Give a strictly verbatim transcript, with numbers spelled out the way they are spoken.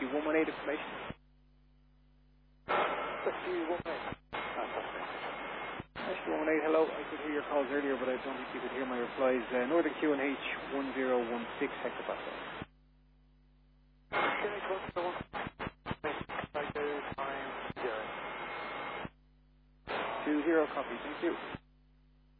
Rescue one one eight information. Rescue one one eight. Fantastic. Rescue one one eight, hello. I could hear your calls earlier, but I don't think you could hear my replies. Uh, Northern Q N H one zero one six hectopascal. Q N H one zero one six, I go time zero. Two zero copy, thank you.